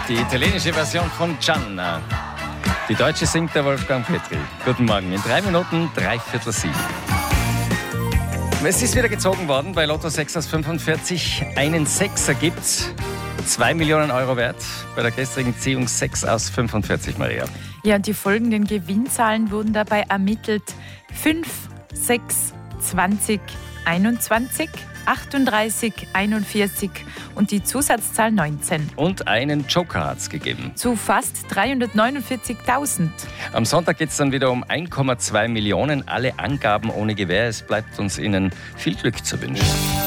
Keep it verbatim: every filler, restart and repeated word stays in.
die italienische Version von Gianna. Die deutsche singt der Wolfgang Petri. Guten Morgen, in drei Minuten, drei Viertel sieben. Es ist wieder gezogen worden bei Lotto sechs aus fünfundvierzig. Einen Sechser gibt's. zwei Millionen Euro wert. Bei der gestrigen Ziehung sechs aus fünfundvierzig, Maria. Ja, und die folgenden Gewinnzahlen wurden dabei ermittelt. fünf, sechs, zwanzig, einundzwanzig, achtunddreißig, einundvierzig und die Zusatzzahl neunzehn. Und einen Joker hat's gegeben. Zu fast dreihundertneunundvierzigtausend. Am Sonntag geht es dann wieder um eins Komma zwei Millionen. Alle Angaben ohne Gewähr. Es bleibt uns Ihnen viel Glück zu wünschen.